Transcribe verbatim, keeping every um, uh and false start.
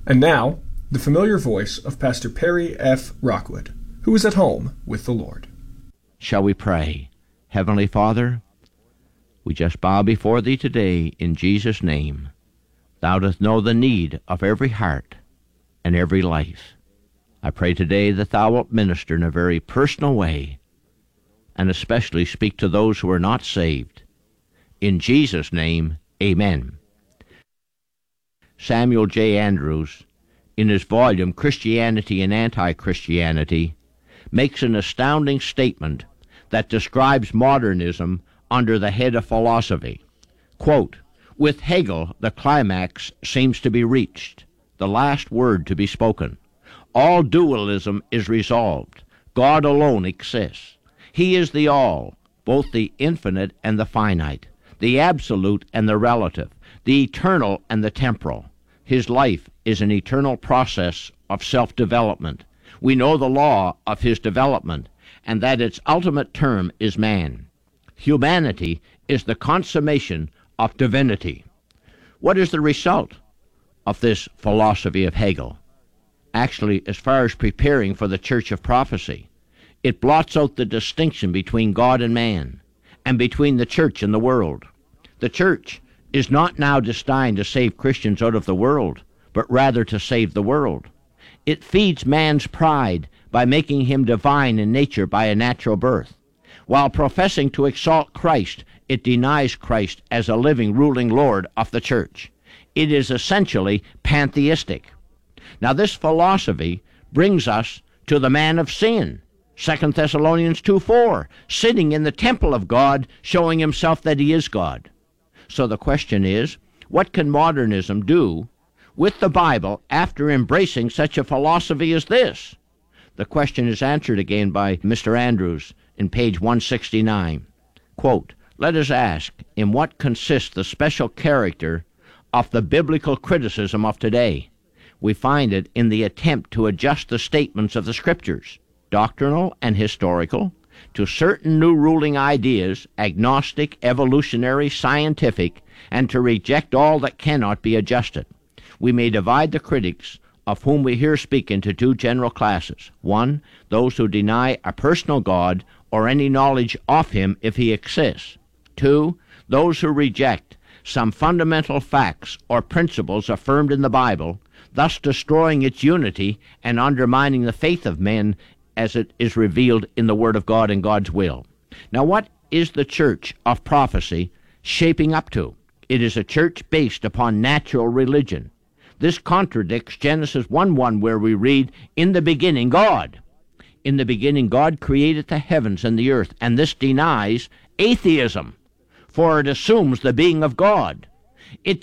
And now, the familiar voice of Pastor Perry F. Rockwood, who is at home with the Lord. Shall we pray? Heavenly Father, we just bow before Thee today in Jesus' name. Thou dost know the need of every heart and every life. I pray today that Thou wilt minister in a very personal way, and especially speak to those who are not saved. In Jesus' name, amen. Samuel J. Andrews, in his volume Christianity and Anti-Christianity, makes an astounding statement that describes modernism under the head of philosophy. Quote, "With Hegel, the climax seems to be reached, the last word to be spoken. All dualism is resolved. God alone exists. He is the all, both the infinite and the finite, the absolute and the relative, the eternal and the temporal. His life is an eternal process of self-development. We know the law of his development, and that its ultimate term is man. Humanity is the consummation of divinity." What is the result of this philosophy of Hegel? Actually, as far as preparing for the Church of Prophecy, it blots out the distinction between God and man, and between the church and the world. The church is not now destined to save Christians out of the world, but rather to save the world. It feeds man's pride by making him divine in nature by a natural birth. While professing to exalt Christ, it denies Christ as a living, ruling Lord of the church. It is essentially pantheistic. Now, this philosophy brings us to the man of sin, Second Thessalonians two four, sitting in the temple of God, showing himself that he is God. So the question is, what can modernism do with the Bible after embracing such a philosophy as this? The question is answered again by Mister Andrews in page one sixty-nine. Quote, "Let us ask, in what consists the special character of the biblical criticism of today? We find it in the attempt to adjust the statements of the Scriptures, doctrinal and historical, to certain new ruling ideas, agnostic, evolutionary, scientific, and to reject all that cannot be adjusted. We may divide the critics of whom we here speak into two general classes. One, those who deny a personal God or any knowledge of him if he exists. Two, those who reject some fundamental facts or principles affirmed in the Bible, thus destroying its unity and undermining the faith of men as it is revealed in the Word of God and God's will." Now, what is the Church of Prophecy shaping up to? It is a church based upon natural religion. This contradicts Genesis one one, where we read, "In the beginning, God." In the beginning, God created the heavens and the earth, and this denies atheism, for it assumes the being of God. It